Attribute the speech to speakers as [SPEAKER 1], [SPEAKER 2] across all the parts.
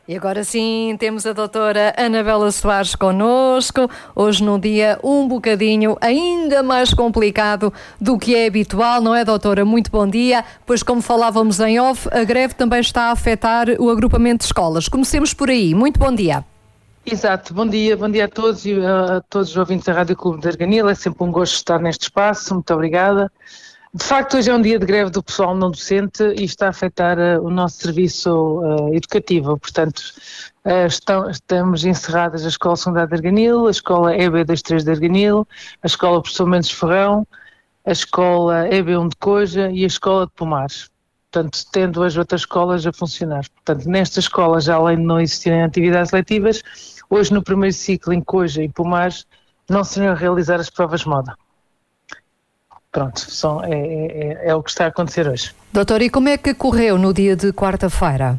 [SPEAKER 1] E agora sim, temos a doutora Anabela Soares connosco, hoje num dia um bocadinho ainda mais complicado do que é habitual, não é, doutora? Muito bom dia, pois como falávamos em off, a greve também está a afetar o agrupamento de escolas. Comecemos por aí, muito bom dia.
[SPEAKER 2] Exato, bom dia a todos e a todos os ouvintes da Rádio Clube de Arganil, é sempre um gosto estar neste espaço, muito obrigada. De facto, hoje é um dia de greve do pessoal não docente e está a afetar o nosso serviço educativo. Portanto, estamos encerradas a Escola Secundária de Arganil, a Escola EB23 de Arganil, a Escola Professor Mendes Ferrão, a Escola EB1 de Coja e a Escola de Pomares. Portanto, tendo as outras escolas a funcionar. Portanto, nestas escolas, já além de não existirem atividades letivas, hoje no primeiro ciclo em Coja e Pomares não se irão realizar as provas de moda. Pronto, é o que está a acontecer hoje.
[SPEAKER 1] Doutora, e como é que correu no dia de quarta-feira?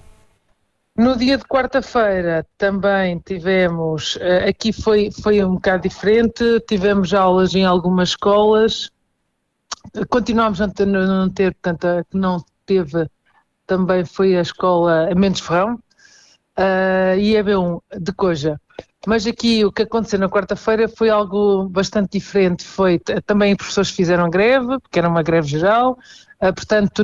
[SPEAKER 2] No dia de quarta-feira também tivemos, aqui foi um bocado diferente, tivemos aulas em algumas escolas, continuámos a não ter, portanto, a que não teve também foi a Escola Mendes Ferrão e a B1 de Coja. Mas aqui o que aconteceu na quarta-feira foi algo bastante diferente, foi também os professores fizeram greve, porque era uma greve geral, portanto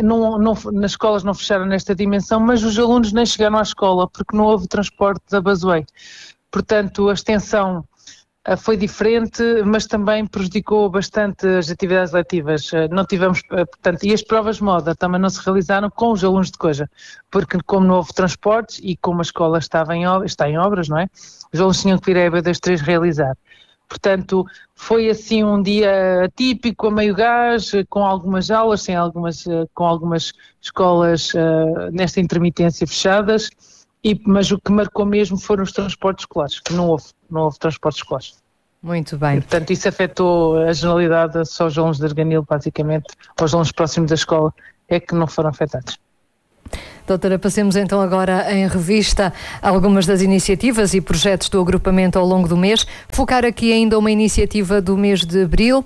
[SPEAKER 2] nas escolas não fecharam nesta dimensão, mas os alunos nem chegaram à escola, porque não houve transporte da Busway. Portanto, a extensão foi diferente, mas também prejudicou bastante as atividades letivas. Não tivemos, portanto, e as provas de moda também não se realizaram com os alunos de Coja, porque como não houve transportes e como a escola está em obras, não é? Os alunos tinham que vir a EB23 realizar. Portanto, foi assim um dia atípico, a meio gás, com algumas aulas, com algumas escolas nesta intermitência fechadas, mas o que marcou mesmo foram os transportes escolares, que não houve transportes escolares.
[SPEAKER 1] Muito bem.
[SPEAKER 2] E, portanto, isso afetou a generalidade, só os alunos de Arganil, basicamente, os alunos próximos da escola, é que não foram afetados.
[SPEAKER 1] Doutora, passemos então agora em revista algumas das iniciativas e projetos do agrupamento ao longo do mês. Focar aqui ainda uma iniciativa do mês de abril,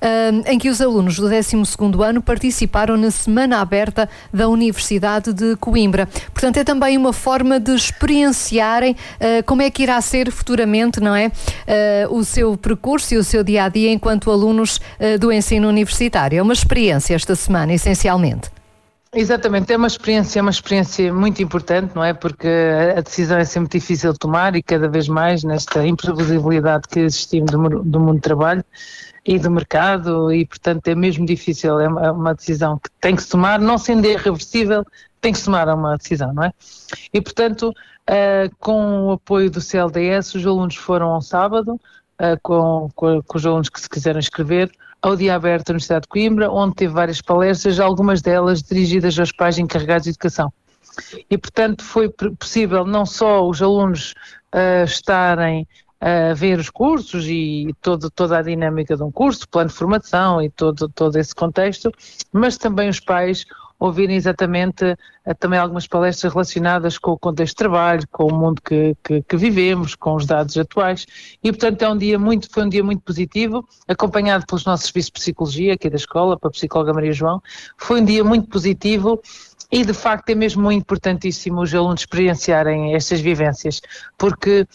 [SPEAKER 1] em que os alunos do 12º ano participaram na Semana Aberta da Universidade de Coimbra. Portanto, é também uma forma de experienciarem como é que irá ser futuramente, não é? O seu percurso e o seu dia-a-dia enquanto alunos do ensino universitário. É uma experiência esta semana, essencialmente.
[SPEAKER 2] Exatamente, é uma experiência muito importante, não é? Porque a decisão é sempre difícil de tomar e cada vez mais nesta imprevisibilidade que existimos do mundo do trabalho e do mercado e, portanto, é mesmo difícil, é uma decisão que tem que se tomar, não sendo irreversível, tem que se tomar uma decisão, não é? E, portanto, com o apoio do CLDS, os alunos foram ao sábado, com os alunos que se quiseram inscrever, ao Dia Aberto da Universidade de Coimbra, onde teve várias palestras, algumas delas dirigidas aos pais encarregados de educação. E, portanto, foi possível não só os alunos estarem a ver os cursos e toda a dinâmica de um curso, plano de formação e todo esse contexto, mas também os pais ouvirem exatamente também algumas palestras relacionadas com o contexto de trabalho, com o mundo que vivemos, com os dados atuais e, portanto, foi um dia muito positivo, acompanhado pelos nossos serviços de psicologia aqui da escola, pela psicóloga Maria João. Foi um dia muito positivo e, de facto, é mesmo muito importantíssimo os alunos experienciarem estas vivências, porque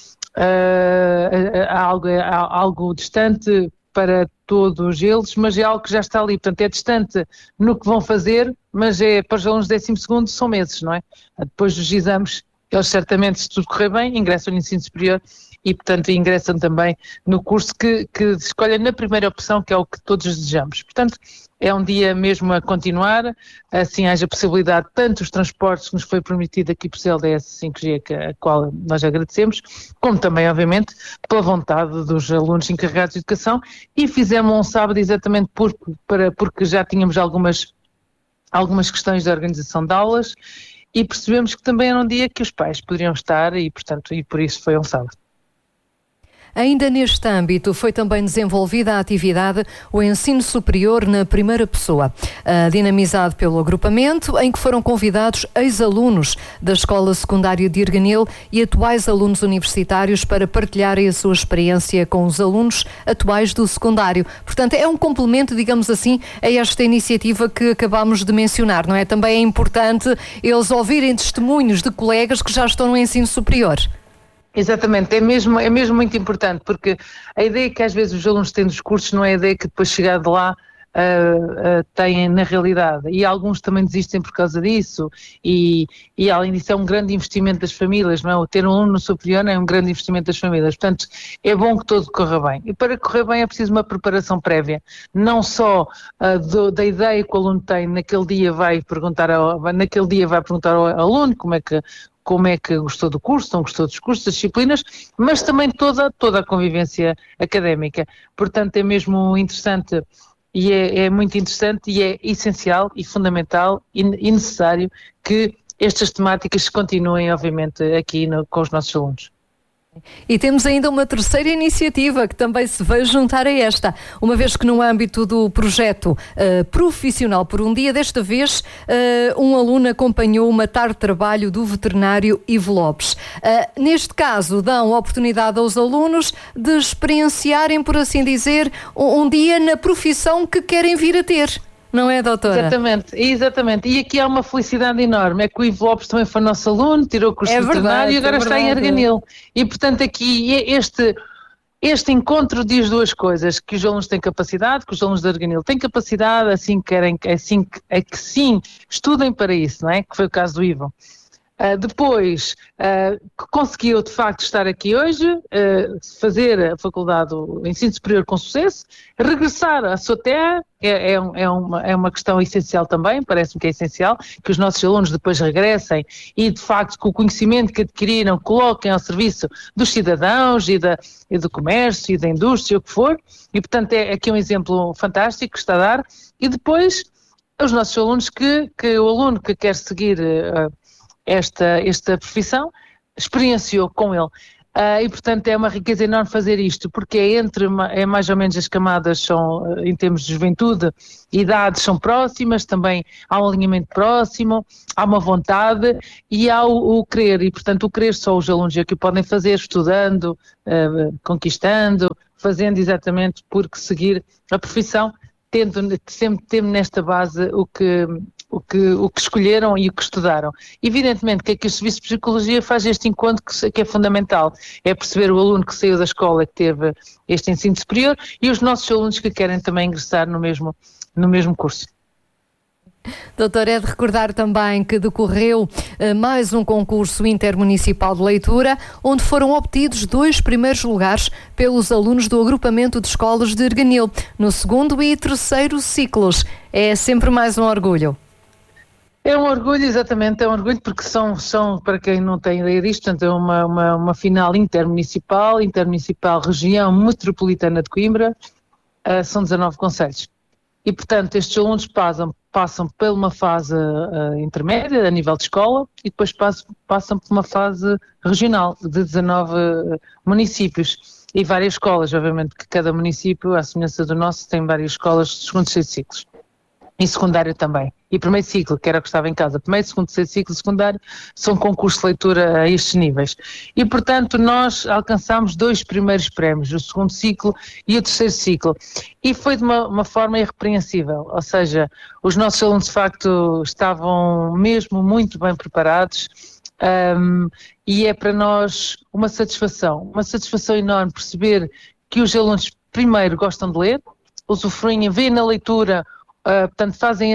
[SPEAKER 2] há algo distante para todos eles, mas é algo que já está ali, portanto é distante no que vão fazer, mas é para os alunos do 12º são meses, não é? Depois dos exames, eles certamente, se tudo correr bem, ingressam no ensino superior e, portanto, ingressam também no curso que escolhem na primeira opção, que é o que todos desejamos. Portanto, é um dia mesmo a continuar, assim haja possibilidade, tanto os transportes que nos foi permitido aqui por CLDS 5G, a qual nós agradecemos, como também, obviamente, pela vontade dos alunos encarregados de educação, e fizemos um sábado exatamente porque já tínhamos algumas questões de organização de aulas e percebemos que também era um dia que os pais poderiam estar e, portanto, e por isso foi um sábado.
[SPEAKER 1] Ainda neste âmbito foi também desenvolvida a atividade O Ensino Superior na Primeira Pessoa, dinamizado pelo agrupamento, em que foram convidados ex-alunos da Escola Secundária de Erganil e atuais alunos universitários para partilharem a sua experiência com os alunos atuais do secundário. Portanto, é um complemento, digamos assim, a esta iniciativa que acabámos de mencionar, não é? Também é importante eles ouvirem testemunhos de colegas que já estão no ensino superior.
[SPEAKER 2] Exatamente, é mesmo muito importante, porque a ideia que às vezes os alunos têm dos cursos não é a ideia que depois chegar de lá têm na realidade, e alguns também desistem por causa disso, e além disso é um grande investimento das famílias, não é? O ter um aluno superior é um grande investimento das famílias, portanto é bom que tudo corra bem, e para correr bem é preciso uma preparação prévia, não só da ideia que o aluno tem, naquele dia vai perguntar ao aluno como é que gostou do curso, não gostou dos cursos, das disciplinas, mas também toda a convivência académica. Portanto, é mesmo interessante e é muito interessante e é essencial e fundamental e necessário que estas temáticas continuem, obviamente, aqui com os nossos alunos.
[SPEAKER 1] E temos ainda uma terceira iniciativa que também se vai juntar a esta, uma vez que no âmbito do projeto profissional por um dia, desta vez um aluno acompanhou uma tarde de trabalho do veterinário Ivo Lopes. Neste caso, dão oportunidade aos alunos de experienciarem, por assim dizer, um dia na profissão que querem vir a ter. Não é, doutora?
[SPEAKER 2] Exatamente. E aqui há uma felicidade enorme, é que o Ivo Lopes também foi nosso aluno, tirou o curso de veterinário e agora está em Erganil. E portanto aqui este encontro diz duas coisas, que os alunos têm capacidade, que os alunos de Erganil têm capacidade, que sim, estudem para isso, não é? Que foi o caso do Ivo. Depois, conseguiu de facto estar aqui hoje, fazer a faculdade do ensino superior com sucesso, regressar à sua terra, é uma questão essencial também, parece-me que é essencial, que os nossos alunos depois regressem e de facto com o conhecimento que adquiriram coloquem ao serviço dos cidadãos e do comércio e da indústria, o que for, e portanto é aqui um exemplo fantástico que está a dar, e depois os nossos alunos que o aluno que quer seguir esta profissão, experienciou com ele. E, portanto, é uma riqueza enorme fazer isto, porque é mais ou menos as camadas são, em termos de juventude, idades são próximas, também há um alinhamento próximo, há uma vontade e há o querer, e, portanto, o querer só os alunos é que o podem fazer, estudando, conquistando, fazendo exatamente porque seguir a profissão, sempre tendo nesta base o que escolheram e o que estudaram. Evidentemente que aqui o Serviço de Psicologia faz este encontro que é fundamental, é perceber o aluno que saiu da escola, que teve este ensino superior, e os nossos alunos que querem também ingressar no mesmo curso.
[SPEAKER 1] Doutor, é de recordar também que decorreu mais um concurso intermunicipal de leitura, onde foram obtidos 2 primeiros lugares pelos alunos do agrupamento de escolas de Erganil, no 2º e 3º ciclos. É sempre mais um orgulho.
[SPEAKER 2] É um orgulho, exatamente, é um orgulho porque são para quem não tem ideia disto, portanto é uma final intermunicipal região metropolitana de Coimbra, são 19 concelhos. E, portanto, estes alunos passam por uma fase intermédia, a nível de escola, e depois passam por uma fase regional, de 19 municípios. E várias escolas, obviamente, que cada município, à semelhança do nosso, tem várias escolas de segundo e terceiro ciclos. E secundário também. E primeiro ciclo, que era o que estava em casa. Primeiro, segundo, terceiro ciclo, secundário, são concursos de leitura a estes níveis. E, portanto, nós alcançámos 2 primeiros prémios, o segundo ciclo e o terceiro ciclo. E foi de uma forma irrepreensível. Ou seja, os nossos alunos, de facto, estavam mesmo muito bem preparados. E é para nós uma satisfação enorme perceber que os alunos, primeiro, gostam de ler, usufruem, veem na leitura, portanto, fazem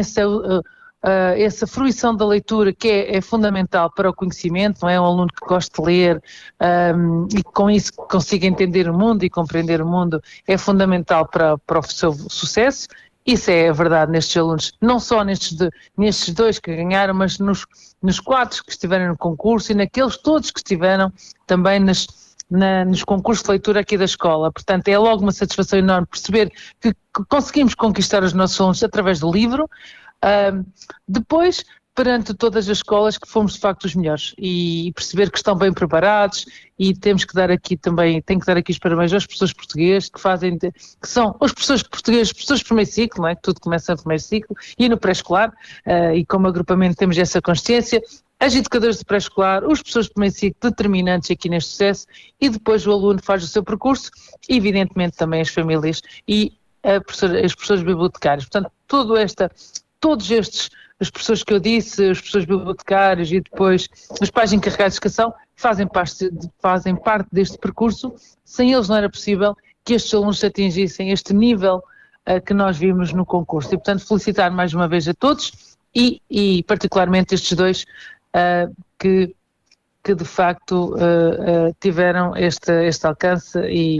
[SPEAKER 2] essa fruição da leitura que é fundamental para o conhecimento, não é? Um aluno que gosta de ler e com isso consiga entender o mundo e compreender o mundo é fundamental para o seu sucesso. Isso é a verdade nestes alunos, não só nestes 2 que ganharam, mas nos 4 que estiveram no concurso e naqueles todos que estiveram também nos concursos de leitura aqui da escola. Portanto, é logo uma satisfação enorme perceber que conseguimos conquistar os nossos alunos através do livro. Depois, perante todas as escolas que fomos de facto os melhores e perceber que estão bem preparados e temos que dar aqui também, tenho que dar aqui os parabéns aos professores portugueses que são os professores portugueses, os professores de primeiro ciclo, não é? Que tudo começa no primeiro ciclo e no pré-escolar e como agrupamento temos essa consciência, as educadoras de pré-escolar, os professores de primeiro ciclo determinantes aqui neste sucesso e depois o aluno faz o seu percurso e evidentemente também as famílias e os professores bibliotecários. Portanto, todos estes, as professores que eu disse, os professores bibliotecários e depois os pais encarregados de educação fazem parte deste percurso. Sem eles não era possível que estes alunos atingissem este nível que nós vimos no concurso. E, portanto, felicitar mais uma vez a todos e particularmente estes dois que de facto tiveram este alcance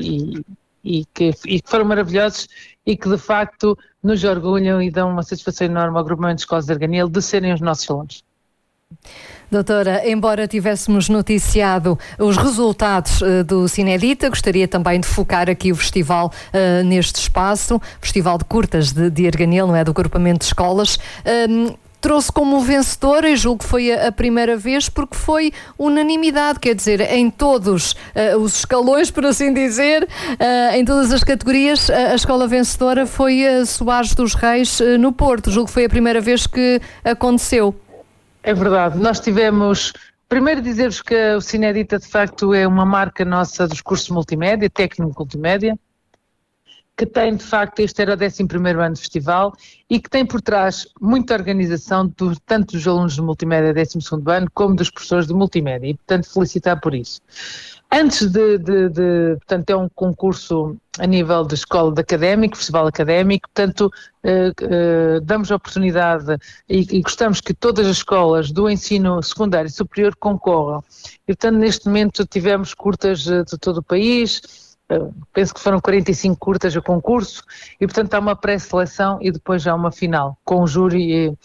[SPEAKER 2] e que foram maravilhosos e que de facto nos orgulham e dão uma satisfação enorme ao agrupamento de escolas de Arganil de serem os nossos alunos.
[SPEAKER 1] Doutora, embora tivéssemos noticiado os resultados do Cinedita, gostaria também de focar aqui o festival neste espaço, Festival de Curtas de Arganil, não é, do agrupamento de escolas. Trouxe como vencedora, e julgo que foi a primeira vez, porque foi unanimidade, quer dizer, em todos os escalões, por assim dizer, em todas as categorias, a escola vencedora foi a Soares dos Reis no Porto. Julgo que foi a primeira vez que aconteceu.
[SPEAKER 2] É verdade, nós tivemos, primeiro dizer-vos que o Cinedita de facto é uma marca nossa dos cursos multimédia, técnico multimédia, que tem de facto, este era o 11º ano de festival e que tem por trás muita organização tanto dos alunos de multimédia 12º ano como dos professores de multimédia e portanto felicitar por isso. Antes portanto é um concurso a nível de escola de académico, festival académico, portanto damos a oportunidade e gostamos que todas as escolas do ensino secundário e superior concorram e portanto neste momento tivemos curtas de todo o país. Penso que foram 45 curtas a concurso e portanto há uma pré-seleção e depois há uma final com um júri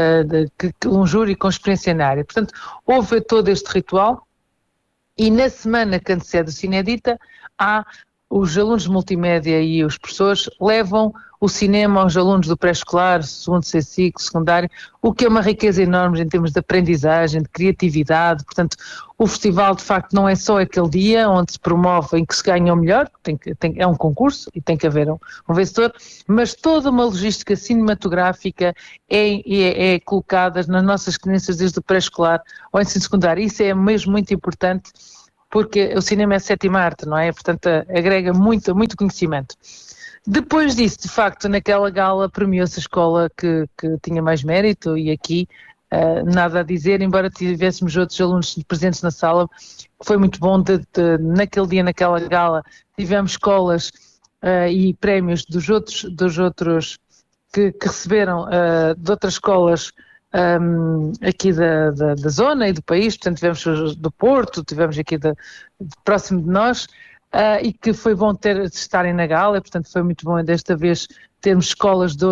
[SPEAKER 2] com experiência na área. Portanto houve todo este ritual e na semana que antecede o Cinedita os alunos de multimédia e os professores levam o cinema aos alunos do pré-escolar, segundo ciclo, secundário, o que é uma riqueza enorme em termos de aprendizagem, de criatividade. Portanto, o festival de facto não é só aquele dia onde se promove, em que se ganha o melhor, é um concurso e tem que haver um vencedor, mas toda uma logística cinematográfica é colocada nas nossas crianças desde o pré-escolar ao ensino secundário. Isso é mesmo muito importante porque o cinema é a sétima arte, não é? Portanto, agrega muito conhecimento. Depois disso, de facto, naquela gala premiou-se a escola que tinha mais mérito e aqui nada a dizer, embora tivéssemos outros alunos presentes na sala, foi muito bom, naquele dia, naquela gala, tivemos escolas e prémios dos outros que receberam de outras escolas aqui da zona e do país, portanto tivemos do Porto, tivemos aqui próximo de nós e que foi bom estarem na gala, portanto foi muito bom desta vez termos escolas do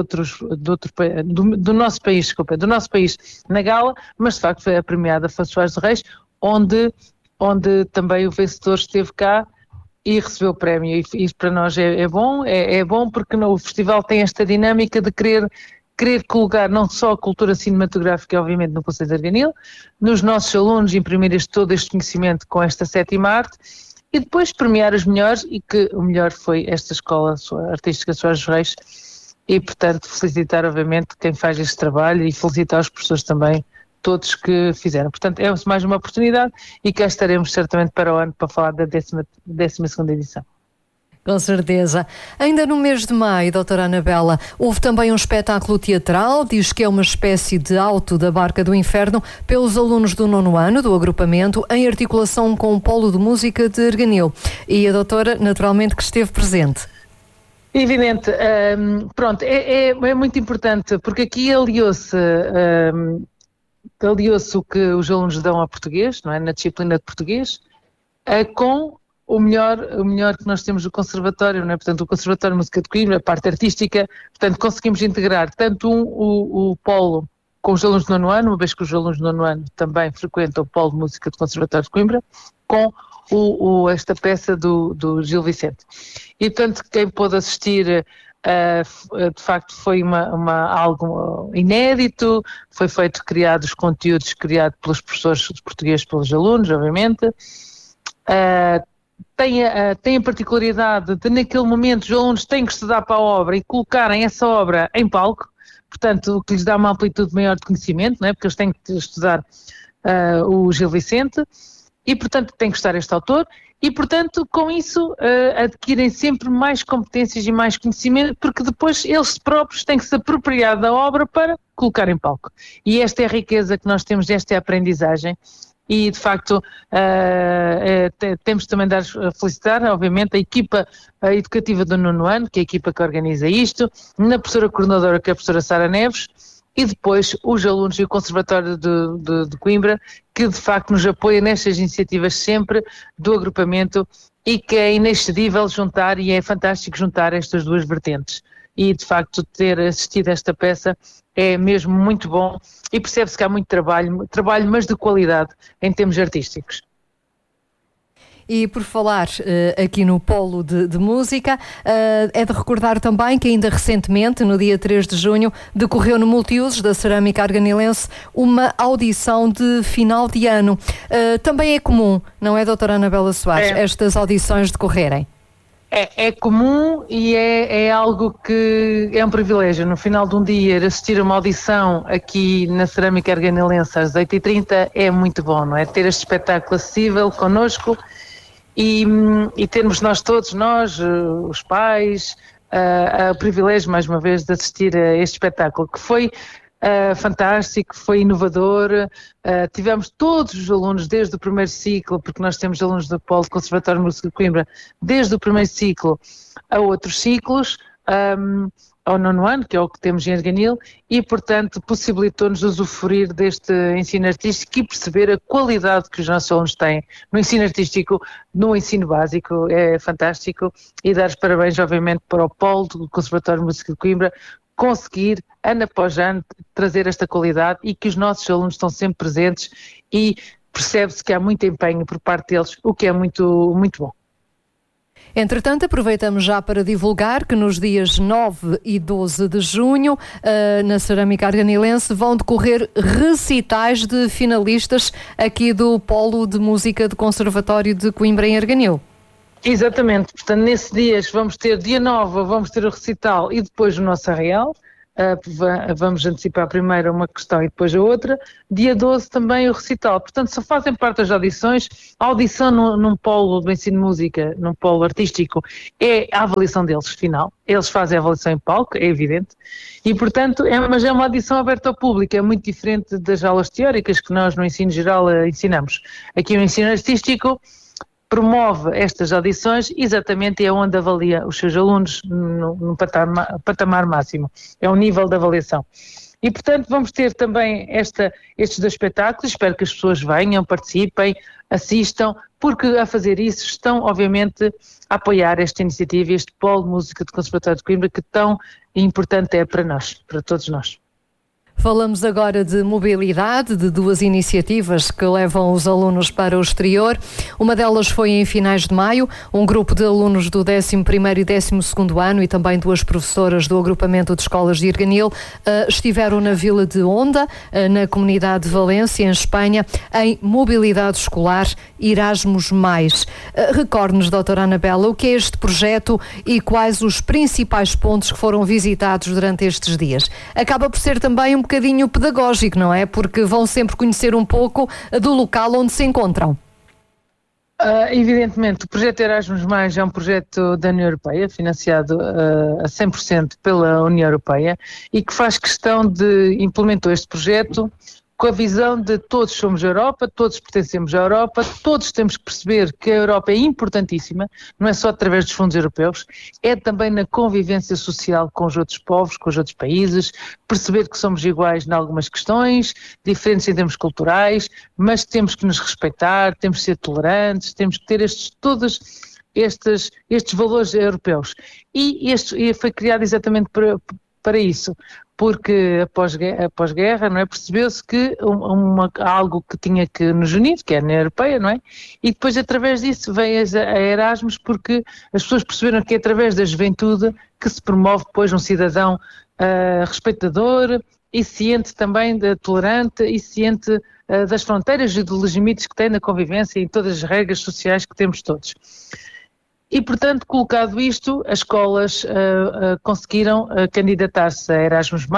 [SPEAKER 2] nosso país, do nosso país na gala, mas de facto foi a premiada foi Soares dos Reis, onde também o vencedor esteve cá e recebeu o prémio e isso para nós é bom porque o festival tem esta dinâmica de querer colocar não só a cultura cinematográfica, obviamente, no Conselho de Arganil, nos nossos alunos imprimir todo este conhecimento com esta sétima arte e depois premiar os melhores e que o melhor foi esta escola artística Soares dos Reis e, portanto, felicitar, obviamente, quem faz este trabalho e felicitar os professores também, todos que fizeram. Portanto, é mais uma oportunidade e cá estaremos certamente para o ano para falar da 12ª edição.
[SPEAKER 1] Com certeza. Ainda no mês de maio, doutora Anabela, houve também um espetáculo teatral, diz que é uma espécie de Alto da Barca do Inferno, pelos alunos do 9º ano do agrupamento, em articulação com o Polo de Música de Arganil. E a doutora, naturalmente, que esteve presente.
[SPEAKER 2] Evidente. Pronto, é muito importante, porque aqui aliou-se o que os alunos dão a português, não é? Na disciplina de português, com o melhor que nós temos do Conservatório, não é? Portanto, o Conservatório de Música de Coimbra, a parte artística, portanto, conseguimos integrar tanto o polo com os alunos do 9º ano, uma vez que os alunos do 9º ano também frequentam o polo de música do Conservatório de Coimbra, com esta peça do Gil Vicente. E, portanto, quem pôde assistir De facto foi algo inédito, criados conteúdos criados pelos professores de português, pelos alunos, obviamente. Tem a particularidade de, naquele momento, os alunos têm que estudar para a obra e colocarem essa obra em palco, portanto, o que lhes dá uma amplitude maior de conhecimento, não é? Porque eles têm que estudar o Gil Vicente e, portanto, têm que estudar este autor. E, portanto, com isso adquirem sempre mais competências e mais conhecimento, porque depois eles próprios têm que se apropriar da obra para colocar em palco. E esta é a riqueza que nós temos, esta é a aprendizagem. E, de facto, temos também de felicitar, obviamente, a equipa educativa do 9º ano, que é a equipa que organiza isto, na professora coordenadora, que é a professora Sara Neves, e depois os alunos e o Conservatório de Coimbra, que de facto nos apoia nestas iniciativas sempre do agrupamento e que é inexcedível juntar e é fantástico juntar estas duas vertentes. E de facto ter assistido a esta peça é mesmo muito bom e percebe-se que há muito trabalho, mas de qualidade em termos artísticos.
[SPEAKER 1] E por falar aqui no Polo de Música, é de recordar também que ainda recentemente, no dia 3 de junho, decorreu no Multiusos da Cerâmica Arganilense uma audição de final de ano. Também é comum, não é, doutora Anabela Soares, estas audições decorrerem?
[SPEAKER 2] É comum e é algo que é um privilégio. No final de um dia, assistir a uma audição aqui na Cerâmica Arganilense às 8h30 é muito bom, não é? Ter este espetáculo acessível connosco e termos todos nós, os pais, o privilégio, mais uma vez, de assistir a este espetáculo, que foi fantástico, foi inovador. Tivemos todos os alunos desde o primeiro ciclo, porque nós temos alunos do Polo Conservatório de Música de Coimbra, desde o primeiro ciclo a outros ciclos, ao 9º ano, que é o que temos em Arganil, e portanto possibilitou-nos usufruir deste ensino artístico e perceber a qualidade que os nossos alunos têm no ensino artístico, no ensino básico. É fantástico, e dar os parabéns obviamente para o Polo do Conservatório de Música de Coimbra conseguir, ano após ano, trazer esta qualidade e que os nossos alunos estão sempre presentes e percebe-se que há muito empenho por parte deles, o que é muito, muito bom.
[SPEAKER 1] Entretanto, aproveitamos já para divulgar que nos dias 9 e 12 de junho, na Cerâmica Arganilense, vão decorrer recitais de finalistas aqui do Polo de Música do Conservatório de Coimbra em Arganil.
[SPEAKER 2] Exatamente, portanto, nesses dias vamos ter, dia 9, vamos ter o recital e depois o nosso arraial. Vamos antecipar primeiro uma questão e depois a outra. Dia 12 também o recital. Portanto, só fazem parte das audições. A audição num polo do ensino de música, num polo artístico, é a avaliação deles final. Eles fazem a avaliação em palco, é evidente. E, portanto, mas é uma audição aberta ao público. É muito diferente das aulas teóricas que nós no ensino geral ensinamos. Aqui no ensino artístico promove estas audições exatamente é onde avalia os seus alunos no patamar máximo. É o nível de avaliação. E, portanto, vamos ter também estes dois espetáculos. Espero que as pessoas venham, participem, assistam, porque a fazer isso estão, obviamente, a apoiar esta iniciativa e este Polo de Música do Conservatório de Coimbra, que tão importante é para nós, para todos nós.
[SPEAKER 1] Falamos agora de mobilidade, de duas iniciativas que levam os alunos para o exterior. Uma delas foi em finais de maio. Um grupo de alunos do 11º e 12º ano e também duas professoras do agrupamento de escolas de Arganil estiveram na Vila de Onda, na comunidade de Valência, em Espanha, em mobilidade escolar Erasmus+. Recorde-nos, doutora Anabela, o que é este projeto e quais os principais pontos que foram visitados durante estes dias. Acaba por ser também um bocadinho pedagógico, não é? Porque vão sempre conhecer um pouco do local onde se encontram.
[SPEAKER 2] Evidentemente, o projeto Erasmus+, é um projeto da União Europeia, financiado a 100% pela União Europeia, e que faz questão implementou este projeto com a visão de todos somos a Europa, todos pertencemos à Europa, todos temos que perceber que a Europa é importantíssima, não é só através dos fundos europeus, é também na convivência social com os outros povos, com os outros países, perceber que somos iguais em algumas questões, diferentes em termos culturais, mas temos que nos respeitar, temos que ser tolerantes, temos que ter todos estes valores europeus. E foi criado exatamente para isso, porque após guerra, não é, percebeu-se que algo que tinha que nos unir, que é a União Europeia, não é? E depois através disso veio a Erasmus, porque as pessoas perceberam que é através da juventude que se promove depois um cidadão respeitador e ciente também, tolerante e ciente das fronteiras e dos limites que tem na convivência e todas as regras sociais que temos todos. E, portanto, colocado isto, as escolas conseguiram candidatar-se a Erasmus+,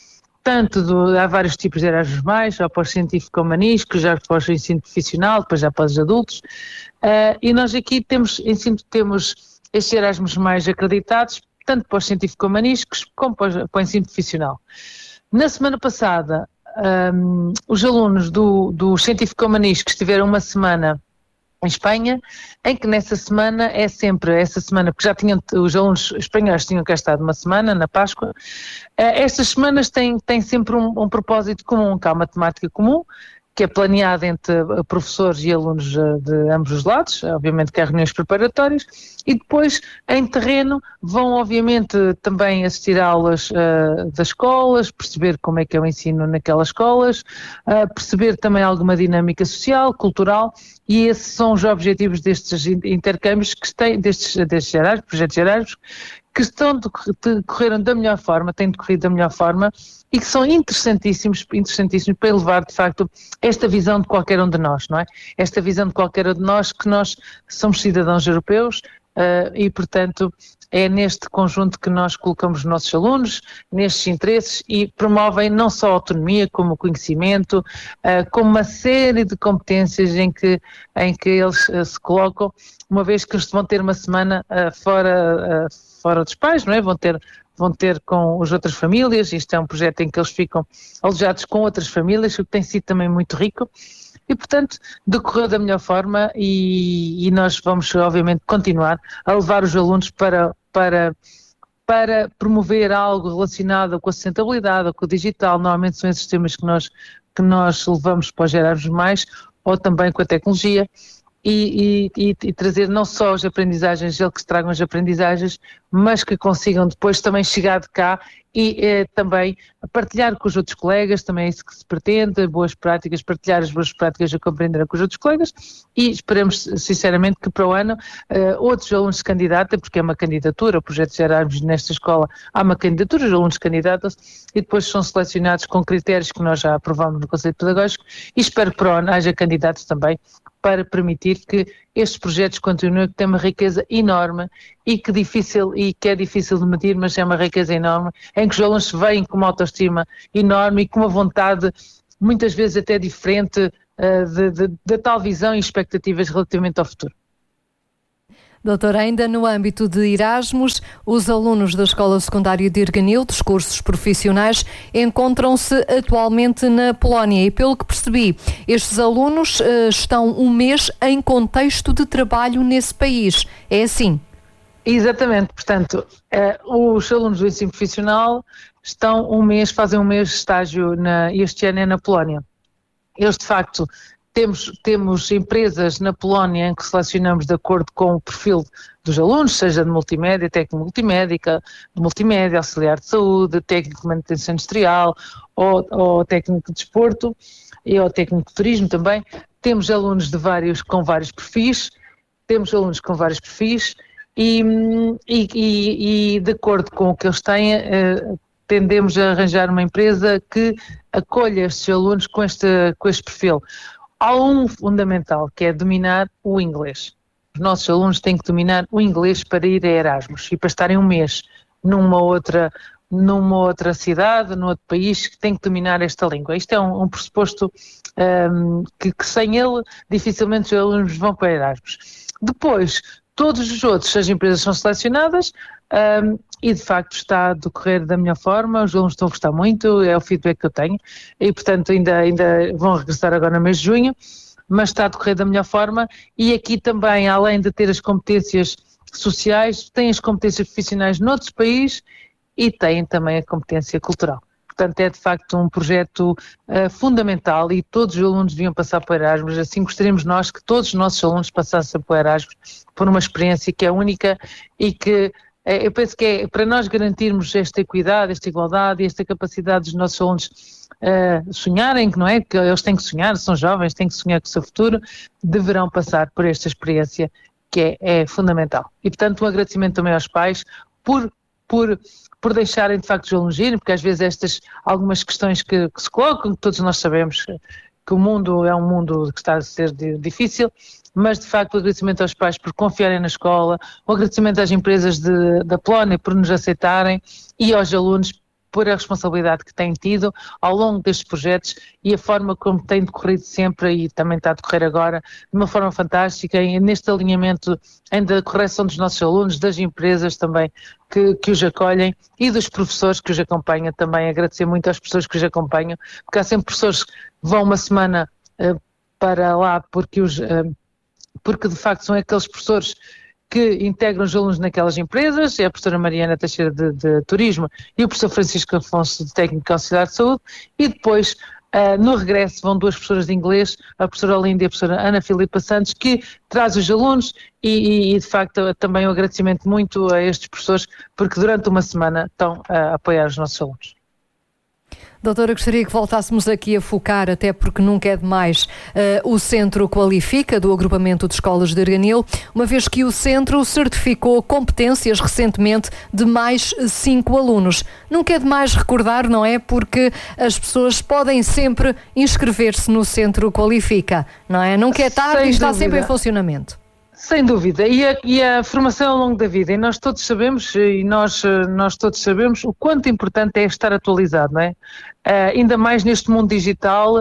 [SPEAKER 2] há vários tipos de Erasmus+, já para os científico-humanísticos, já para o ensino profissional, depois já para os adultos, e nós aqui temos estes Erasmus+, acreditados, tanto para os científico-humanísticos como para o ensino profissional. Na semana passada, os alunos do científico-humanísticos tiveram uma semana em Espanha, em que nessa semana é sempre essa semana, porque os alunos espanhóis tinham cá estado uma semana, na Páscoa. Estas semanas têm sempre um propósito comum, que há uma temática comum, que é planeada entre professores e alunos de ambos os lados, obviamente que há reuniões preparatórias, e depois em terreno vão obviamente também assistir a aulas das escolas, perceber como é que é o ensino naquelas escolas, perceber também alguma dinâmica social, cultural, e esses são os objetivos destes intercâmbios, destes projetos Erasmus, que decorreram da melhor forma, têm decorrido da melhor forma, e que são interessantíssimos para elevar, de facto, esta visão de qualquer um de nós, não é? Esta visão de qualquer um de nós, que nós somos cidadãos europeus, e, portanto, é neste conjunto que nós colocamos os nossos alunos, nestes interesses, e promovem não só a autonomia, como o conhecimento, como uma série de competências em que eles se colocam, uma vez que eles vão ter uma semana fora dos pais, não é? Vão ter com as outras famílias. Isto é um projeto em que eles ficam alojados com outras famílias, o que tem sido também muito rico. E, portanto, decorreu da melhor forma e nós vamos, obviamente, continuar a levar os alunos para promover algo relacionado com a sustentabilidade, ou com o digital. Normalmente são esses temas que nós levamos para os Erasmus+, ou também com a tecnologia. E trazer não só as aprendizagens, eles que tragam as aprendizagens, mas que consigam depois também chegar de cá e também partilhar com os outros colegas, também é isso que se pretende, boas práticas, partilhar as boas práticas a compreender com os outros colegas, e esperamos sinceramente que para o ano outros alunos se candidatem, porque é uma candidatura, o projeto de Erasmus nesta escola há uma candidatura, os alunos candidatam-se e depois são selecionados com critérios que nós já aprovamos no Conselho Pedagógico, e espero que para o ano haja candidatos também para permitir que estes projetos continuem, que têm uma riqueza enorme e que é difícil de medir, mas é uma riqueza enorme, em que os alunos vêm com uma autoestima enorme e com uma vontade, muitas vezes até diferente, da tal visão e expectativas relativamente ao futuro.
[SPEAKER 1] Doutora, ainda no âmbito de Erasmus, os alunos da Escola Secundária de Erganil, dos cursos profissionais, encontram-se atualmente na Polónia e, pelo que percebi, estes alunos estão um mês em contexto de trabalho nesse país. É assim?
[SPEAKER 2] Exatamente, portanto, os alunos do ensino profissional fazem um mês de estágio este ano é na Polónia. Eles, de facto, temos empresas na Polónia em que selecionamos de acordo com o perfil dos alunos, seja de multimédia, técnico multimédia, auxiliar de saúde, técnico de manutenção industrial ou técnico de desporto ou técnico de turismo também. Temos alunos com vários perfis, e de acordo com o que eles têm, tendemos a arranjar uma empresa que acolha estes alunos com este perfil. Há um fundamental, que é dominar o inglês. Os nossos alunos têm que dominar o inglês para ir a Erasmus e para estarem um mês numa outra cidade, num outro país, que têm que dominar esta língua. Isto é um pressuposto que sem ele dificilmente os alunos vão para Erasmus. Depois, todos os outros, as empresas são selecionadas e de facto está a decorrer da melhor forma, os alunos estão a gostar muito, é o feedback que eu tenho, e portanto ainda vão regressar agora no mês de junho, mas está a decorrer da melhor forma. E aqui também, além de ter as competências sociais, tem as competências profissionais noutros países e tem também a competência cultural. Portanto, é de facto um projeto fundamental e todos os alunos deviam passar por Erasmus. Assim gostaríamos nós que todos os nossos alunos passassem por Erasmus, por uma experiência que é única e que Eu penso que é para nós garantirmos esta equidade, esta igualdade e esta capacidade dos nossos alunos sonharem, que não é? Que eles têm que sonhar, são jovens, têm que sonhar com o seu futuro, deverão passar por esta experiência que é fundamental. E, portanto, um agradecimento também aos pais por deixarem, de facto, os alunos irem, porque às vezes algumas questões que se colocam, que todos nós sabemos que o mundo é um mundo que está a ser difícil, mas, de facto, o agradecimento aos pais por confiarem na escola, o agradecimento às empresas da Polónia por nos aceitarem e aos alunos por a responsabilidade que têm tido ao longo destes projetos e a forma como tem decorrido sempre e também está a decorrer agora de uma forma fantástica e neste alinhamento da correção dos nossos alunos, das empresas também que os acolhem e dos professores que os acompanham também. Agradecer muito às pessoas que os acompanham, porque há sempre professores que vão uma semana para lá porque de facto são aqueles professores que integram os alunos naquelas empresas, é a professora Mariana Teixeira de Turismo e o professor Francisco Afonso de Técnico Auxiliar de Saúde, e depois no regresso vão duas professoras de inglês, a professora Olinda e a professora Ana Filipa Santos, que traz os alunos e de facto também um agradecimento muito a estes professores, porque durante uma semana estão a apoiar os nossos alunos.
[SPEAKER 1] Doutora, gostaria que voltássemos aqui a focar, até porque nunca é demais, o Centro Qualifica, do agrupamento de escolas de Arganil, uma vez que o Centro certificou competências recentemente de mais 5 alunos. Nunca é demais recordar, não é? Porque as pessoas podem sempre inscrever-se no Centro Qualifica, não é? Nunca é tarde e está sempre em funcionamento.
[SPEAKER 2] Sem dúvida, e a formação ao longo da vida, e nós todos sabemos o quanto importante é estar atualizado, não é? Ainda mais neste mundo digital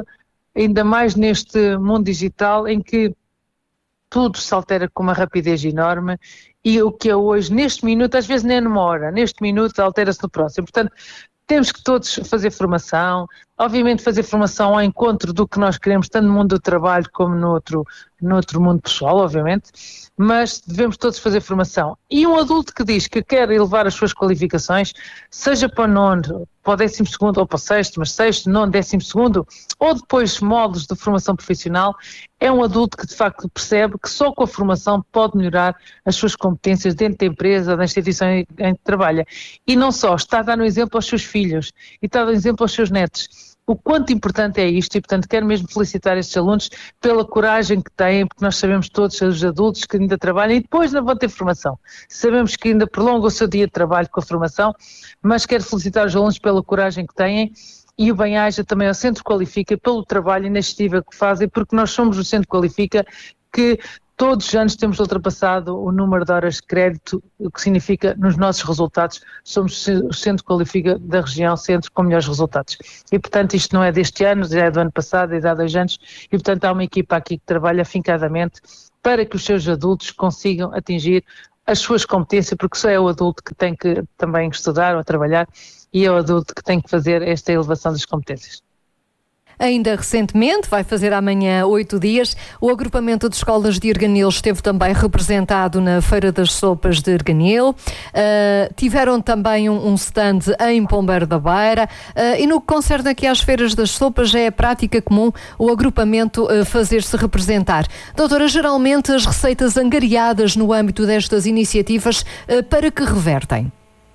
[SPEAKER 2] em que tudo se altera com uma rapidez enorme e o que é hoje, neste minuto, às vezes nem numa hora, neste minuto altera-se no próximo, portanto temos que todos fazer formação, obviamente fazer formação ao encontro do que nós queremos, tanto no mundo do trabalho como no outro mundo pessoal, obviamente, mas devemos todos fazer formação. E um adulto que diz que quer elevar as suas qualificações, seja para o nono, para o 12º ou para o sexto, mas sexto, nono, 12º, ou depois módulos de formação profissional, é um adulto que de facto percebe que só com a formação pode melhorar as suas competências dentro da empresa, da instituição em que trabalha. E não só, está a dar um exemplo aos seus filhos e está a dar um exemplo aos seus netos. O quanto importante é isto e, portanto, quero mesmo felicitar estes alunos pela coragem que têm, porque nós sabemos todos, os adultos que ainda trabalham e depois não vão ter formação. Sabemos que ainda prolongam o seu dia de trabalho com a formação, mas quero felicitar os alunos pela coragem que têm e o bem-aja também ao Centro Qualifica pelo trabalho inestimável que fazem, porque nós somos o Centro Qualifica que todos os anos temos ultrapassado o número de horas de crédito, o que significa, nos nossos resultados, somos o Centro Qualifica da região centro com melhores resultados. E, portanto, isto não é deste ano, já é do ano passado, é de há 2 anos, e, portanto, há uma equipa aqui que trabalha afincadamente para que os seus adultos consigam atingir as suas competências, porque só é o adulto que tem que também estudar ou trabalhar, e é o adulto que tem que fazer esta elevação das competências.
[SPEAKER 1] Ainda recentemente, vai fazer amanhã 8 dias, o agrupamento de escolas de Arganil esteve também representado na Feira das Sopas de Arganil. Tiveram também um stand em Pombeiro da Beira. E no que concerne aqui às feiras das sopas, já é prática comum o agrupamento fazer-se representar. Doutora, geralmente as receitas angariadas no âmbito destas iniciativas, para que revertem?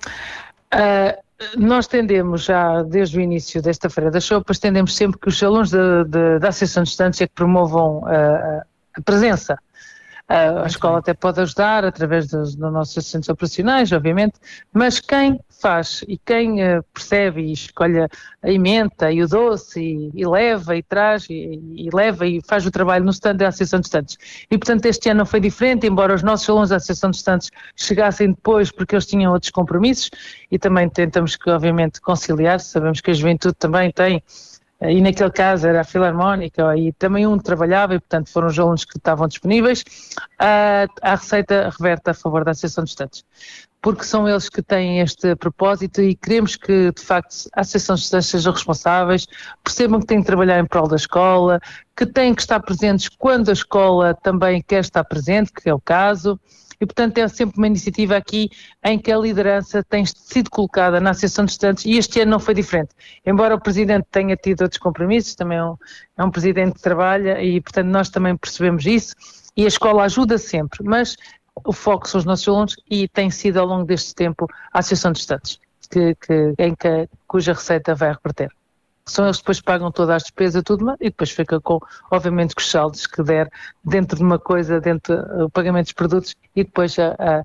[SPEAKER 2] Nós tendemos já, desde o início desta Feira das Sopas, tendemos sempre que os alunos da Associação de Estudantes é que promovam a presença. A escola até pode ajudar através dos nossos assistentes operacionais, obviamente, mas quem faz e quem percebe e escolhe a emenda e o doce e leva e traz e leva e faz o trabalho no stand da Associação de Estudantes. E, portanto, este ano não foi diferente, embora os nossos alunos da Associação de Estudantes chegassem depois porque eles tinham outros compromissos e também tentamos que, obviamente, conciliar. Sabemos que a juventude também tem, e naquele caso era a Filarmónica e também trabalhava e, portanto, foram os alunos que estavam disponíveis. A receita reverte a favor da Associação de Estudantes, porque são eles que têm este propósito e queremos que, de facto, a Associação de Estudantes sejam responsáveis, percebam que têm que trabalhar em prol da escola, que têm que estar presentes quando a escola também quer estar presente, que é o caso. E, portanto, é sempre uma iniciativa aqui em que a liderança tem sido colocada na Associação de Estudantes e este ano não foi diferente. Embora o Presidente tenha tido outros compromissos, também é um Presidente que trabalha e, portanto, nós também percebemos isso e a escola ajuda sempre, mas o foco são os nossos alunos e tem sido ao longo deste tempo a Associação de Estudantes, cuja receita vai reverter. São eles que depois pagam toda a despesa, tudo, e depois fica com, obviamente, com os saldos que der dentro de uma coisa, dentro do pagamento dos produtos e depois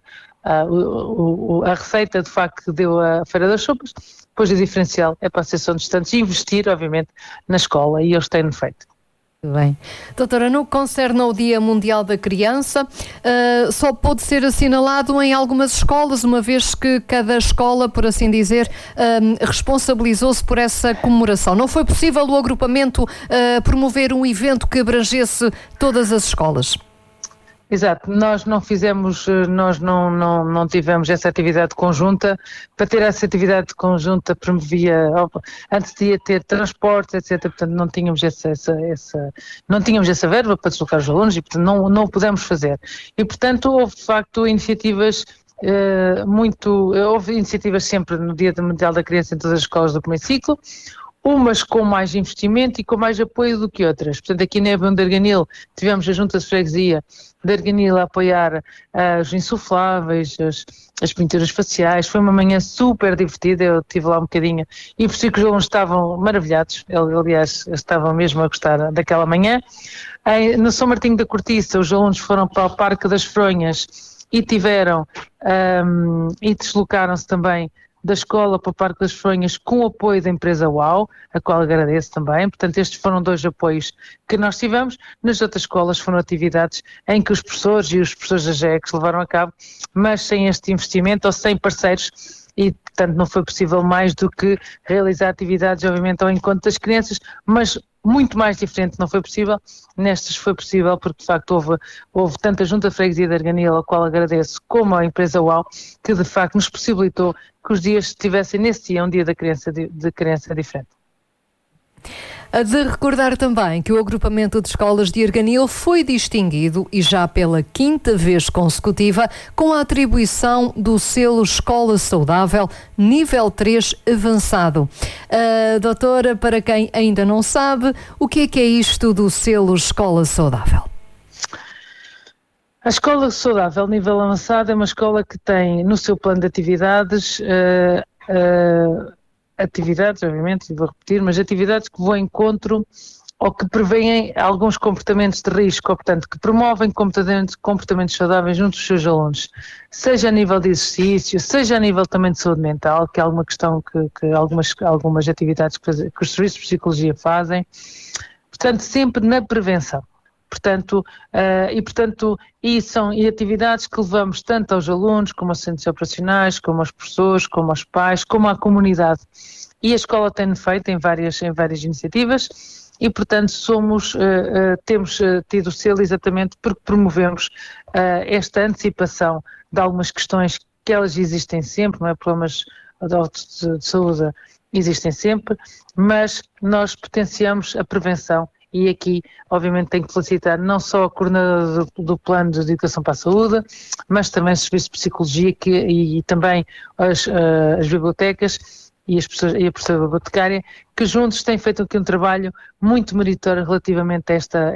[SPEAKER 2] a receita de facto que deu a Feira das Sopas, depois o diferencial é para a Associação de Estudantes e investir, obviamente, na escola e eles têm feito.
[SPEAKER 1] Bem. Doutora, no que concerne ao Dia Mundial da Criança, só pode ser assinalado em algumas escolas, uma vez que cada escola, por assim dizer, responsabilizou-se por essa comemoração. Não foi possível o agrupamento promover um evento que abrangesse todas as escolas?
[SPEAKER 2] Exato, nós não tivemos essa atividade conjunta. Para ter essa atividade conjunta promovia, antes de ter transportes, etc, portanto não tínhamos essa verba para deslocar os alunos e portanto não o pudemos fazer. E portanto houve de facto iniciativas houve iniciativas sempre no Dia Mundial da Criança em todas as escolas do primeiro ciclo, umas com mais investimento e com mais apoio do que outras. Portanto, aqui na Ébano de Arganil tivemos a Junta de Freguesia de Arganil a apoiar os insufláveis, as pinturas faciais. Foi uma manhã super divertida, eu estive lá um bocadinho e por isso que os alunos estavam maravilhados, aliás, estavam mesmo a gostar daquela manhã. No São Martinho da Cortiça, os alunos foram para o Parque das Fronhas e e deslocaram-se também da escola para o Parque das Fronhas com o apoio da empresa UAU, a qual agradeço também. Portanto, estes foram 2 apoios que nós tivemos. Nas outras escolas foram atividades em que os professores e os professores da GECS levaram a cabo, mas sem este investimento ou sem parceiros e, portanto, não foi possível mais do que realizar atividades, obviamente, ao encontro das crianças, mas muito mais diferente não foi possível. Nestas foi possível porque, de facto, houve tanto a Junta de Freguesia de Arganil, a qual agradeço, como a empresa UAU, que, de facto, nos possibilitou que os dias tivessem nesse dia um dia de criança diferente.
[SPEAKER 1] A de recordar também que o agrupamento de escolas de Arganil foi distinguido, e já pela 5ª vez consecutiva, com a atribuição do selo Escola Saudável nível 3 avançado. Doutora, para quem ainda não sabe, o que é isto do selo Escola Saudável?
[SPEAKER 2] A Escola Saudável nível avançado é uma escola que tem no seu plano de atividades atividades, obviamente, vou repetir, mas atividades que vão ao encontro ou que prevêem alguns comportamentos de risco, ou, portanto, que promovem comportamentos saudáveis junto dos seus alunos, seja a nível de exercício, seja a nível também de saúde mental, que é alguma questão que algumas atividades que os serviços de psicologia fazem, portanto, sempre na prevenção. Portanto, são atividades que levamos tanto aos alunos, como aos centros operacionais, como aos professores, como aos pais, como à comunidade. E a escola tem feito em várias iniciativas e, portanto, temos tido o selo exatamente porque promovemos esta antecipação de algumas questões que elas existem sempre, não é? Problemas de saúde existem sempre, mas nós potenciamos a prevenção. E aqui, obviamente, tenho que felicitar não só a coordenadora do Plano de Educação para a Saúde, mas também o Serviço de Psicologia e também as bibliotecas e a professora bibliotecária, que juntos têm feito aqui um trabalho muito meritório relativamente a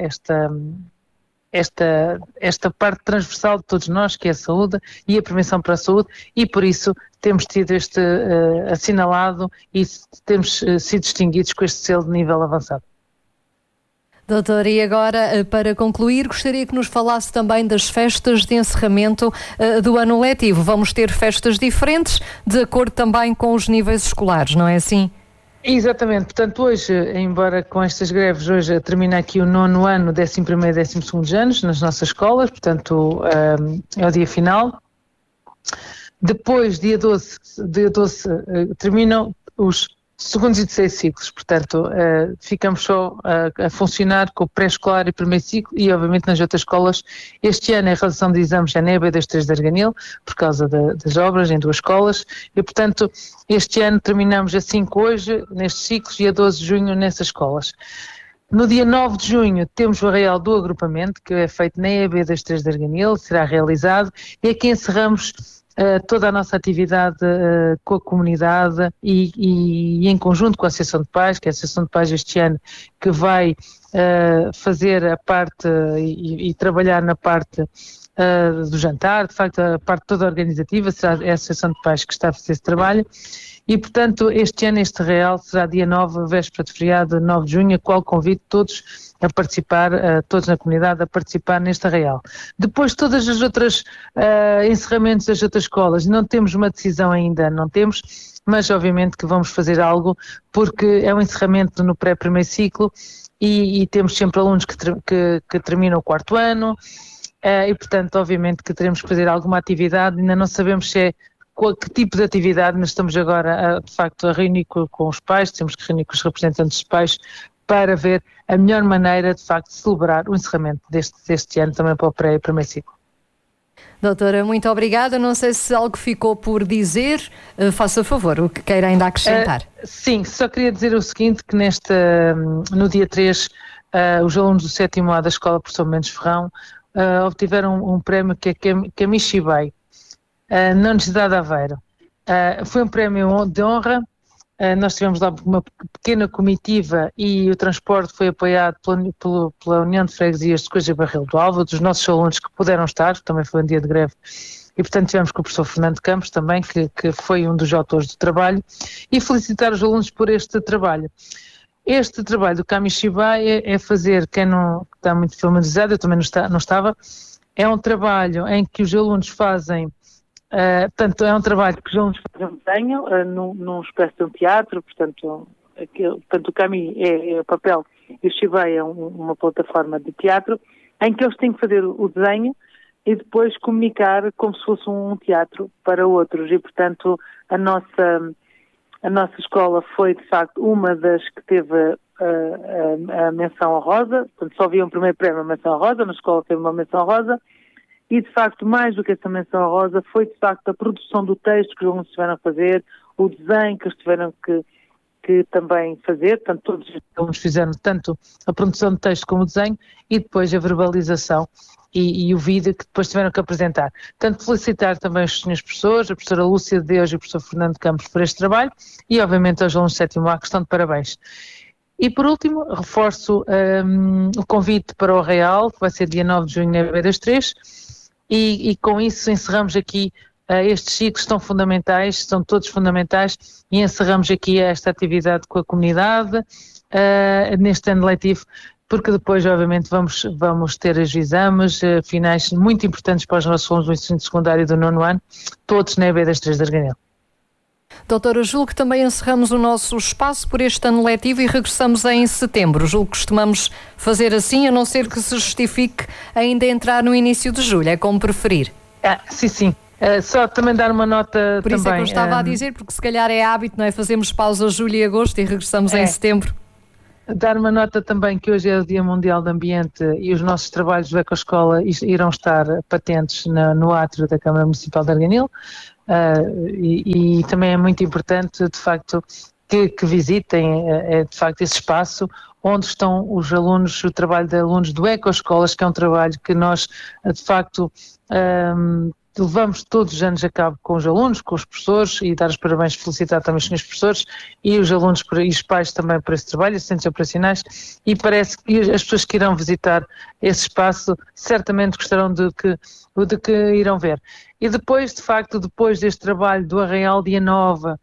[SPEAKER 2] esta parte transversal de todos nós, que é a saúde e a prevenção para a saúde, e por isso temos tido este assinalado e temos sido distinguidos com este selo de nível avançado.
[SPEAKER 1] Doutora, e agora, para concluir, gostaria que nos falasse também das festas de encerramento do ano letivo. Vamos ter festas diferentes, de acordo também com os níveis escolares, não é assim?
[SPEAKER 2] Exatamente, portanto hoje, embora com estas greves, hoje termina aqui o 9º ano, 11º e 12º anos nas nossas escolas, portanto é o dia final. Depois, dia 12 terminam os segundos e terceiros ciclos, portanto, ficamos só a funcionar com o pré-escolar e primeiro ciclo e, obviamente, nas outras escolas. Este ano a realização de exames já na EBA das 3 de Arganil, por causa das obras em 2 escolas, e, portanto, este ano terminamos a 5 hoje, nestes ciclos, e a 12 de junho nessas escolas. No dia 9 de junho temos o arraial do agrupamento, que é feito na EB das 3 de Arganil, será realizado, e aqui encerramos toda a nossa atividade com a comunidade e em conjunto com a Associação de Pais, que é a Associação de Pais este ano que vai fazer a parte e trabalhar na parte do jantar, de facto a parte toda organizativa, será a Associação de Pais que está a fazer esse trabalho. E, portanto, este ano este Arraial será dia 9, véspera de feriado, 9 de junho, a qual convido todos a participar, todos na comunidade a participar neste Arraial. Depois, todas as outras encerramentos das outras escolas, não temos uma decisão ainda, não temos, mas obviamente que vamos fazer algo, porque é um encerramento no pré-primeiro ciclo e temos sempre alunos que terminam o 4º ano, e, portanto, obviamente que teremos que fazer alguma atividade, ainda não sabemos se é que tipo de atividade, mas estamos agora, de facto, a reunir com os pais, temos que reunir com os representantes dos pais para ver a melhor maneira, de facto, de celebrar o encerramento deste ano também para o pré e primeiro ciclo.
[SPEAKER 1] Doutora, muito obrigada. Não sei se algo ficou por dizer, faça favor, o que queira ainda acrescentar.
[SPEAKER 2] Sim, só queria dizer o seguinte, que no dia 3, os alunos do 7º A da Escola Professor Mendes Ferrão obtiveram um prémio que é Kamishibai, na Universidade de Aveiro. Foi um prémio de honra, nós tivemos lá uma pequena comitiva e o transporte foi apoiado pela União de Freguesias de Coja e Barril do Alva, dos nossos alunos que puderam estar, também foi um dia de greve, e portanto tivemos com o professor Fernando Campos também, que foi um dos autores do trabalho, e felicitar os alunos por este trabalho. Este trabalho do Kamishibai é fazer, quem não está muito familiarizado, eu também não estava, é um trabalho em que os alunos fazem. Portanto, é um trabalho que os alunos fazem um desenho num espécie de um teatro, portanto o Kami é o papel e o Shibai é uma plataforma de teatro em que eles têm que fazer o desenho e depois comunicar como se fosse um teatro para outros e, portanto, a nossa escola foi, de facto, uma das que teve a menção honrosa, portanto só havia um primeiro prémio, a menção honrosa, na escola teve uma menção honrosa. E, de facto, mais do que essa menção honrosa, foi, de facto, a produção do texto que os alunos tiveram a fazer, o desenho que eles tiveram que também fazer, portanto, todos os alunos fizeram tanto a produção do texto como o desenho e depois a verbalização e o vídeo que depois tiveram que apresentar. Portanto, felicitar também os senhores professores, a professora Lúcia de Deus e o professor Fernando Campos por este trabalho e, obviamente, aos alunos do 7º A que estão de parabéns. E, por último, reforço o convite para o Arraial, que vai ser dia 9 de junho na Beiras 3, e com isso encerramos aqui estes ciclos tão fundamentais, são todos fundamentais, e encerramos aqui esta atividade com a comunidade neste ano letivo, porque depois, obviamente, vamos ter os exames finais muito importantes para os nossos alunos do ensino secundário do 9º ano, todos na EB das 3 de Arganel.
[SPEAKER 1] Doutora, julgo que também encerramos o nosso espaço por este ano letivo e regressamos em setembro. Julgo que costumamos fazer assim, a não ser que se justifique ainda entrar no início de julho, é como preferir.
[SPEAKER 2] Sim. Só também dar uma nota
[SPEAKER 1] por isso também. É que eu estava a dizer, porque se calhar é hábito, não é? Fazemos pausa julho e agosto e regressamos em setembro.
[SPEAKER 2] Dar uma nota também que hoje é o Dia Mundial do Ambiente e os nossos trabalhos do Ecoescola irão estar patentes no átrio da Câmara Municipal de Arganil. E também é muito importante, de facto, que visitem, de facto, esse espaço onde estão os alunos, o trabalho de alunos do Ecoescolas, que é um trabalho que nós, de facto, levamos todos os anos a cabo com os alunos, com os professores, e dar os parabéns, felicitar também os senhores professores e os alunos e os pais também por esse trabalho, assistentes operacionais, e parece que as pessoas que irão visitar esse espaço certamente gostarão de que irão ver. E depois, de facto, depois deste trabalho do Arraial dia 9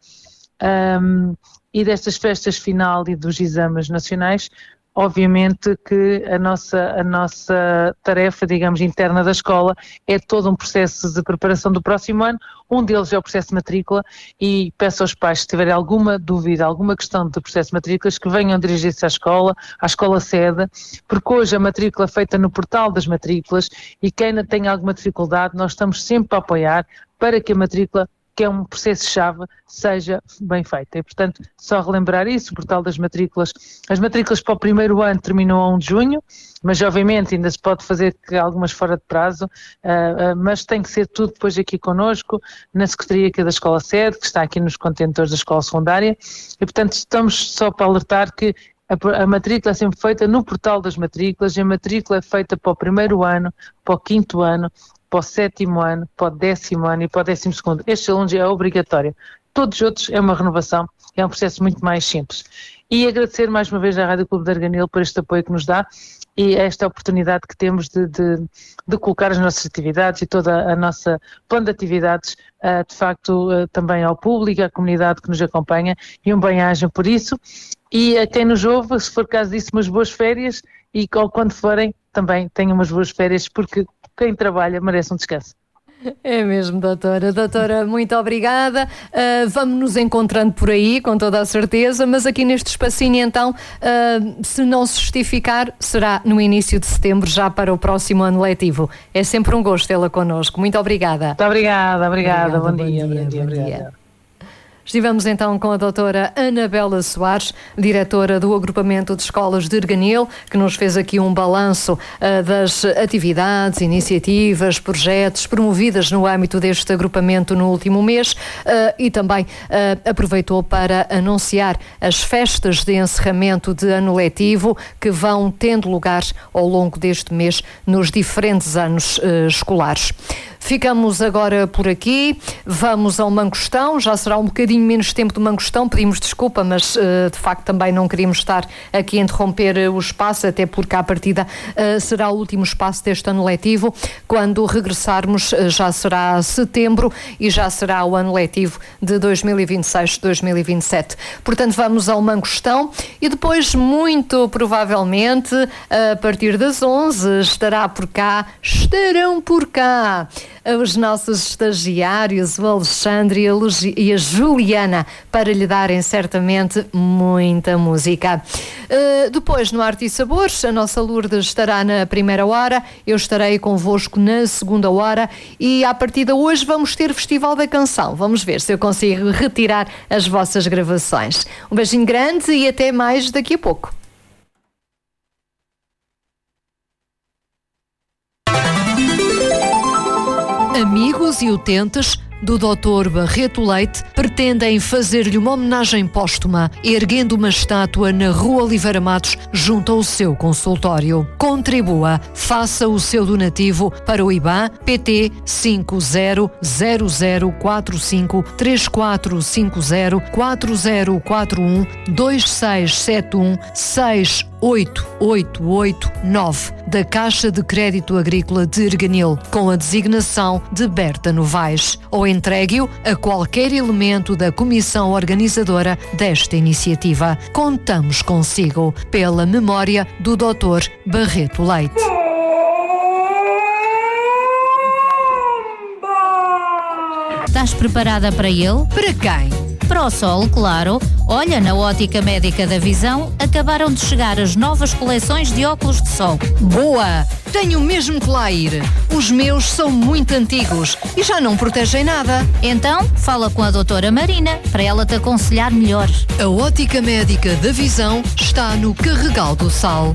[SPEAKER 2] e destas festas final e dos exames nacionais, obviamente que a nossa tarefa, digamos, interna da escola é todo um processo de preparação do próximo ano. Um deles é o processo de matrícula e peço aos pais, se tiverem alguma dúvida, alguma questão do processo de matrículas, que venham dirigir-se à escola sede, porque hoje a matrícula é feita no portal das matrículas e quem ainda tem alguma dificuldade, nós estamos sempre a apoiar para que a matrícula, que é um processo-chave, seja bem feita. E, portanto, só relembrar isso, o portal das matrículas. As matrículas para o primeiro ano terminam a 1 de junho, mas obviamente ainda se pode fazer algumas fora de prazo, mas tem que ser tudo depois aqui connosco, na Secretaria aqui da Escola Sede, que está aqui nos contentores da Escola Secundária, e, portanto, estamos só para alertar que a matrícula é sempre feita no portal das matrículas, e a matrícula é feita para o primeiro ano, para o 5º ano, para o 7º ano, para o 10º ano e para o 12º. Estes alunos é obrigatório. Todos os outros é uma renovação, é um processo muito mais simples. e agradecer mais uma vez à Rádio Clube de Arganil por este apoio que nos dá e esta oportunidade que temos de colocar as nossas atividades e toda a nossa plano de atividades, de facto, também ao público, à comunidade que nos acompanha, e um bem-aja por isso. E a quem nos ouve, se for caso disso, umas boas férias, e quando forem, também tenham umas boas férias, porque quem trabalha merece um descanso.
[SPEAKER 1] É mesmo, doutora. Doutora, muito obrigada. Vamos nos encontrando por aí, com toda a certeza, mas aqui neste espacinho, então, se não se justificar, será no início de setembro, já para o próximo ano letivo. É sempre um gosto tê-la connosco. Muito obrigada.
[SPEAKER 2] Muito obrigada. Bom dia.
[SPEAKER 1] Estivemos então com a doutora Anabela Soares, diretora do Agrupamento de Escolas de Arganil, que nos fez aqui um balanço das atividades, iniciativas, projetos promovidas no âmbito deste agrupamento no último mês e também aproveitou para anunciar as festas de encerramento de ano letivo que vão tendo lugar ao longo deste mês nos diferentes anos escolares. Ficamos agora por aqui, vamos ao Mangostão, já será um bocadinho menos tempo do Mangostão, pedimos desculpa, mas de facto também não queríamos estar aqui a interromper o espaço, até porque à partida será o último espaço deste ano letivo. Quando regressarmos já será setembro e já será o ano letivo de 2026-2027. Portanto, vamos ao Mangostão e depois, muito provavelmente, a partir das 11 estarão por cá os nossos estagiários, o Alexandre e a Juliana, para lhe darem certamente muita música. Depois, no Arte e Sabores, a nossa Lourdes estará na primeira hora, eu estarei convosco na segunda hora e, à partida hoje, vamos ter Festival da Canção. Vamos ver se eu consigo retirar as vossas gravações. Um beijinho grande e até mais daqui a pouco. Amigos e utentes do Dr. Barreto Leite pretendem fazer-lhe uma homenagem póstuma, erguendo uma estátua na Rua Oliveira Matos, junto ao seu consultório. Contribua, faça o seu donativo para o IBAN PT 5045344040412671688889 da Caixa de Crédito Agrícola de Arganil, com a designação de Berta Novaes, ou entregue-o a qualquer elemento da comissão organizadora desta iniciativa. Contamos consigo, pela memória do Dr. Barreto Leite.
[SPEAKER 3] Estás preparada para ele?
[SPEAKER 1] Para quem?
[SPEAKER 3] Para o sol, claro. Olha, na Ótica Médica da Visão acabaram de chegar as novas coleções de óculos de sol.
[SPEAKER 1] Boa! Tenho mesmo que lá ir. Os meus são muito antigos e já não protegem nada.
[SPEAKER 3] Então, fala com a doutora Marina, para ela te aconselhar melhor.
[SPEAKER 1] A Ótica Médica da Visão está no Carregal do Sal,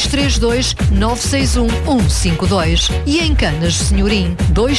[SPEAKER 1] 232-961-152 e em Canas de Senhorim,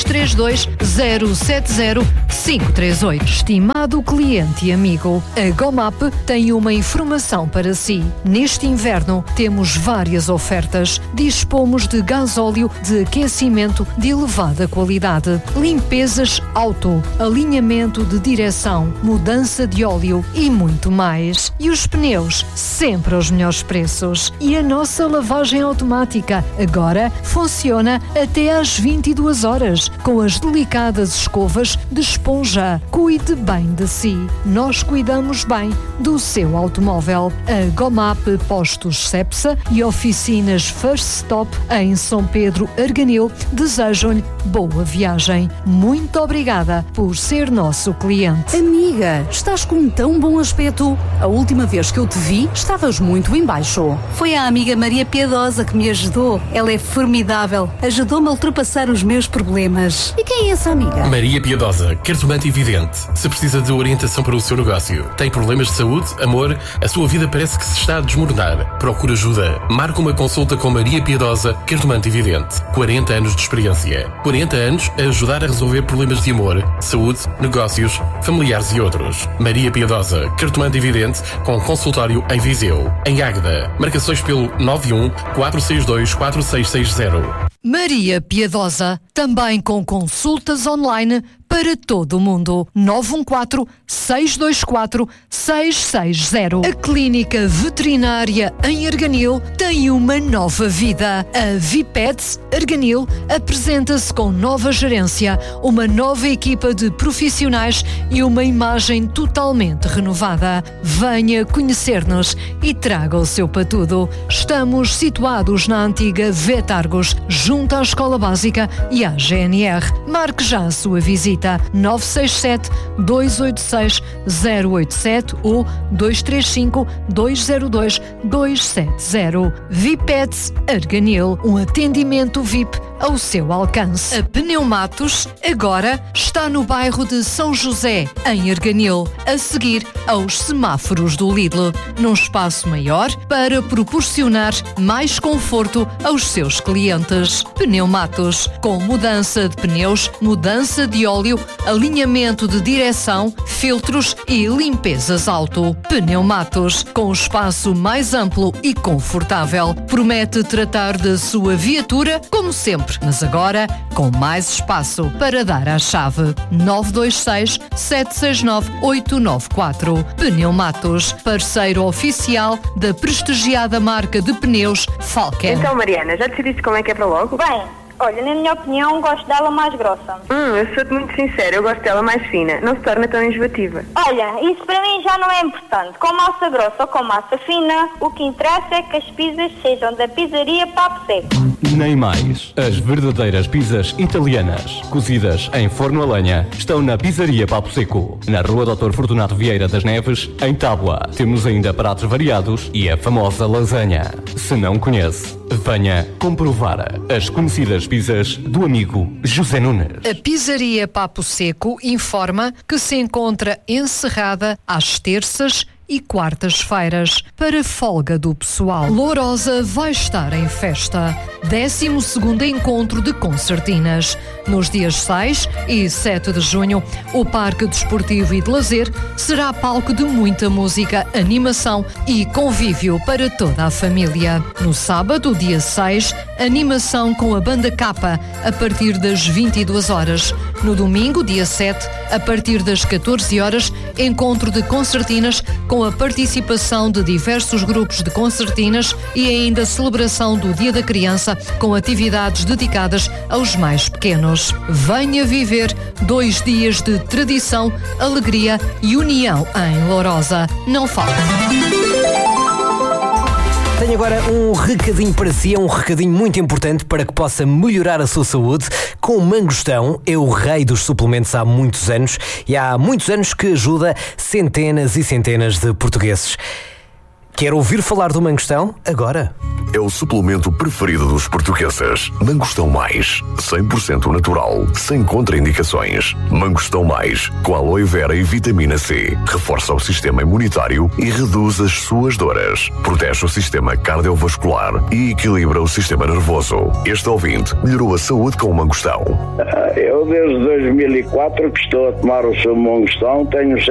[SPEAKER 1] 232-070-538. Estimado cliente e amigo, a Gomap tem uma informação para si. Neste inverno temos várias ofertas. Dispomos de gasóleo de aquecimento de elevada qualidade, limpezas auto, alinhamento de direção, mudança de óleo e muito mais. E os pneus, sempre aos melhores preços. E a nossa lavagem automática agora funciona até às 22 horas, com as delicadas escovas de esponja. Cuide bem de si. Nós cuidamos bem do seu automóvel. A Gomap Postos Cepsa e oficinas First Stop em São Pedro, Arganil, desejam-lhe boa viagem. Muito obrigada por ser nosso cliente.
[SPEAKER 4] Amiga, estás com um tão bom aspecto. A última vez que eu te vi, estavas muito em baixo. Foi a amiga Maria Piedosa que me ajudou. Ela é formidável. Ajudou-me a ultrapassar os meus problemas. E quem é essa amiga?
[SPEAKER 5] Maria Piedosa, cartomante e vidente. Se precisa de orientação para o seu negócio, tem problemas de saúde, amor, a sua vida parece que se está a desmoronar. Procura ajuda. Marca uma consulta com Maria Piedosa, cartomante e vidente. 40 anos de experiência. 40 anos a ajudar a resolver problemas de amor, saúde, negócios, familiares e outros. Maria Piedosa, cartomante e vidente, com consultório em Viseu. Em Águeda. Marcações pelo 91-462-4660.
[SPEAKER 1] Maria Piedosa, também com consultas online para todo o mundo. 914-624-660. A Clínica Veterinária em Arganil tem uma nova vida. A Vipets Arganil apresenta-se com nova gerência, uma nova equipa de profissionais e uma imagem totalmente renovada. Venha conhecer-nos e traga o seu patudo. Estamos situados na antiga Vetargos, junto à Escola Básica e à GNR. Marque já a sua visita. 967-286-087 ou 235-202-270. Vipets Arganil, um atendimento VIP ao seu alcance. A Pneumatos agora está no bairro de São José, em Arganil, a seguir aos semáforos do Lidl, num espaço maior para proporcionar mais conforto aos seus clientes. Pneumatos, com mudança de pneus, mudança de óleo, alinhamento de direção, filtros e limpezas auto. Pneumatos, com o espaço mais amplo e confortável, promete tratar da sua viatura como sempre, mas agora com mais espaço para dar à chave. 926-769-894. Pneumatos, parceiro oficial da prestigiada marca de pneus Falken.
[SPEAKER 6] Então, Mariana, já decidiste como é que é para logo?
[SPEAKER 7] Bem, olha, na minha opinião, gosto dela mais grossa.
[SPEAKER 6] Eu sou-te muito sincera, eu gosto dela mais fina. Não se torna tão enjoativa.
[SPEAKER 7] Olha, isso para mim já não é importante. Com massa grossa ou com massa fina, o que interessa é que as pizzas sejam da pizzaria Papo Seco.
[SPEAKER 8] Nem mais. As verdadeiras pizzas italianas, cozidas em forno a lenha, estão na Pizzaria Papo Seco, na Rua Dr. Fortunato Vieira das Neves, em Tábua. Temos ainda pratos variados e a famosa lasanha. Se não conhece, venha comprovar as conhecidas pizzas do amigo José Nunes.
[SPEAKER 1] A Pizzaria Papo Seco informa que se encontra encerrada às terças e quartas-feiras para folga do pessoal. Lourosa vai estar em festa. 12º encontro de concertinas. Nos dias 6 e 7 de junho, o Parque Desportivo e de Lazer será palco de muita música, animação e convívio para toda a família. No sábado, dia 6, animação com a Banda Capa a partir das 22 horas. No domingo, dia 7, a partir das 14 horas, encontro de concertinas com a participação de diversos grupos de concertinas e ainda celebração do Dia da Criança com atividades dedicadas aos mais pequenos. Venha viver 2 dias de tradição, alegria e união em Lourosa. Não falte!
[SPEAKER 9] Tenho agora um recadinho para si, um recadinho muito importante para que possa melhorar a sua saúde. Com o Mangostão, é o rei dos suplementos há muitos anos e há muitos anos que ajuda centenas e centenas de portugueses. Quer ouvir falar do Mangostão? Agora!
[SPEAKER 10] É o suplemento preferido dos portugueses. Mangostão Mais, 100% natural, sem contraindicações. Mangostão Mais, com aloe vera e vitamina C. Reforça o sistema imunitário e reduz as suas dores. Protege o sistema cardiovascular e equilibra o sistema nervoso. Este ouvinte melhorou a saúde com o Mangostão.
[SPEAKER 11] Eu desde 2004 que estou a tomar o seu Mangostão, tenho